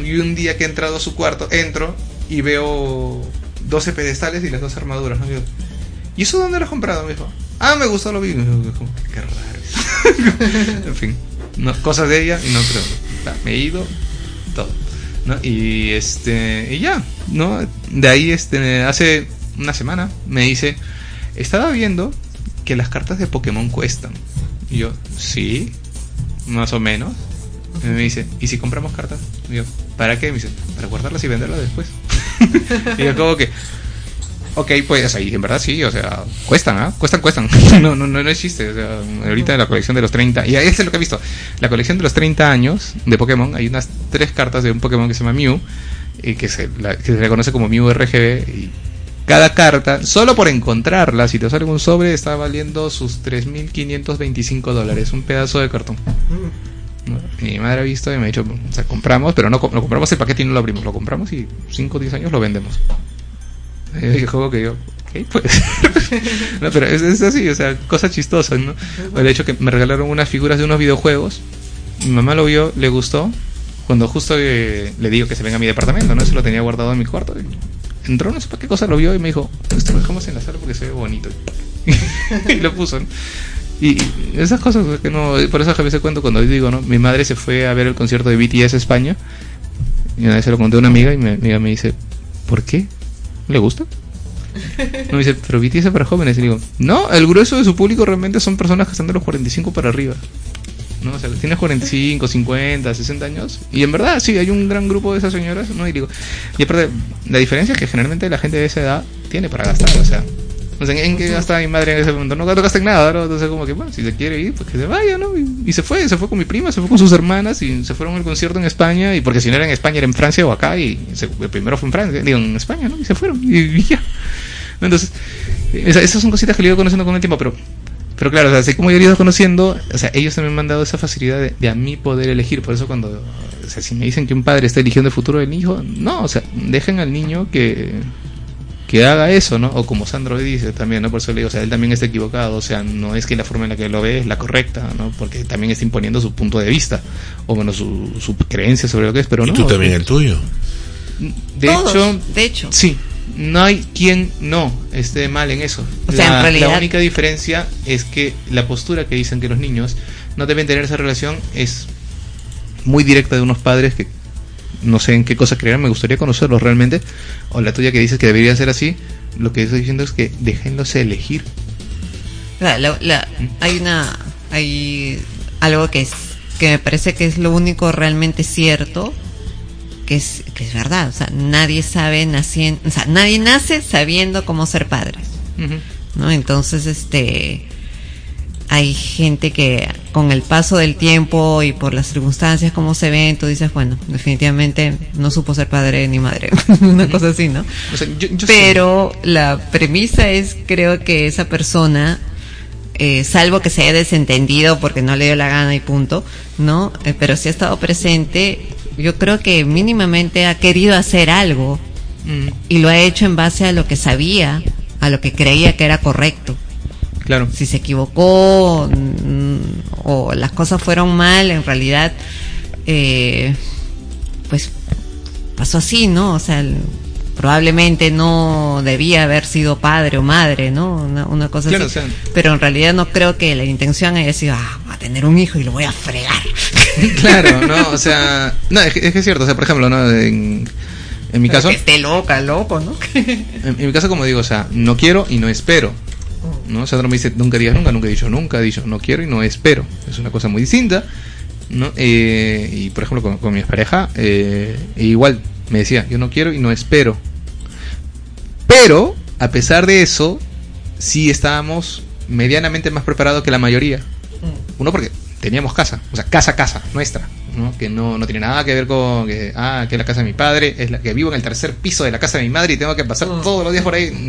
Y un día que he entrado a su cuarto, entro y veo 12 pedestales y las 2 armaduras, ¿no? ¿Y eso dónde lo has comprado? Me dijo, me gustó, lo vi. Qué raro. En fin, no, cosas de ella y no creo. Me he ido, todo, ¿no? Y ya, ¿no? De ahí hace una semana me dice, estaba viendo que las cartas de Pokémon cuestan. Y yo, sí, más o menos. Y me dice, ¿y si compramos cartas? Y yo, ¿para qué? Me dice, para guardarlas y venderlas después. Y yo como que, ok, pues ahí en verdad sí, o sea, cuestan. No es chiste, o sea, ahorita la colección de los 30, y eso es lo que he visto, la colección de los 30 años de Pokémon, hay unas 3 cartas de un Pokémon que se llama Mew, que se le conoce como Mew RGB, y cada carta, solo por encontrarla, si te sale un sobre, está valiendo sus $3,525, un pedazo de cartón. ¿No? Mi madre ha visto y me ha dicho, o sea, compramos, pero no lo compramos el paquete y no lo abrimos, lo compramos y 5 o 10 años lo vendemos. Y juego que yo, ok, puede ser. No, pero es así, o sea, cosas chistosas, ¿no? O el hecho que me regalaron unas figuras de unos videojuegos, mi mamá lo vio, le gustó, cuando justo le digo que se venga a mi departamento, ¿no? Eso lo tenía guardado en mi cuarto. Entró, no sé para qué cosa, lo vio y me dijo, esto lo dejamos en la sala porque se ve bonito. Y lo puso, ¿no? Y esas cosas que no, por eso a veces cuento cuando digo, ¿no? Mi madre se fue a ver el concierto de BTS España y una vez se lo conté a una amiga y mi amiga me dice, ¿por qué? ¿Le gusta? No, me dice, pero BTS es para jóvenes. Y digo, no, el grueso de su público realmente son personas que están de los 45 para arriba, ¿no? O sea, tienes 45, 50, 60 años y en verdad sí, hay un gran grupo de esas señoras, ¿no? Y digo, y aparte, la diferencia es que generalmente la gente de esa edad tiene para gastar, o sea, ¿en qué gasta mi madre en ese momento? No gasta en nada, ¿no? Entonces como que, bueno, si se quiere ir, pues que se vaya, ¿no? Y se fue con mi prima, se fue con sus hermanas y se fueron al concierto en España, y porque si no era en España era en Francia o acá, y el primero fue en Francia, digo, en España, ¿no? Y se fueron, y ya. Entonces, esas son cositas que le he ido conociendo con el tiempo, pero claro, o sea, así como yo he ido conociendo, o sea, ellos también me han dado esa facilidad de a mí poder elegir. Por eso cuando, o sea, si me dicen que un padre está eligiendo el futuro del hijo, no, o sea, dejen al niño que haga eso, ¿no? O como Sandro dice también, ¿no? Por eso le digo, o sea, él también está equivocado, o sea, no es que la forma en la que lo ve es la correcta, ¿no? Porque también está imponiendo su punto de vista, o bueno, su creencia sobre lo que es, pero no. Y tú también el tuyo. De hecho, sí, no hay quien no esté mal en eso. O sea, en realidad, la única diferencia es que la postura que dicen que los niños no deben tener esa relación es muy directa de unos padres que no sé en qué cosa creerán, me gustaría conocerlos realmente, o la tuya que dices que debería ser así. Lo que estoy diciendo es que déjenlos elegir. Hay algo que me parece que es lo único realmente cierto, que es verdad, o sea, nadie nace sabiendo cómo ser padres, ¿no? Entonces, hay gente que con el paso del tiempo y por las circunstancias como se ven, tú dices, bueno, definitivamente no supo ser padre ni madre, una cosa así, ¿no? O sea, yo pero sí, la premisa es, creo que esa persona, salvo que se haya desentendido porque no le dio la gana y punto, ¿no? Pero si ha estado presente, yo creo que mínimamente ha querido hacer algo y lo ha hecho en base a lo que sabía, a lo que creía que era correcto. Claro. Si se equivocó o las cosas fueron mal, en realidad, pues pasó así, ¿no? O sea, probablemente no debía haber sido padre o madre, ¿no? Una cosa claro, así. O sea, pero en realidad no creo que la intención haya sido, va a tener un hijo y lo voy a fregar. Claro, no, o sea, no, es que es cierto, o sea, por ejemplo, ¿no? En mi caso, que esté loco, ¿no? en mi caso, como digo, o sea, no quiero y no espero, ¿no? Sandro me dice, nunca digas nunca, he dicho no quiero y no espero. Es una cosa muy distinta, ¿no? Y por ejemplo, con mi pareja, igual me decía, yo no quiero y no espero. Pero, a pesar de eso, sí estábamos medianamente más preparados que la mayoría. Uno, porque teníamos casa, o sea, casa nuestra, ¿no? Que no tiene nada que ver con que es la casa de mi padre, es la que vivo en el tercer piso de la casa de mi madre y tengo que pasar todos los días por ahí.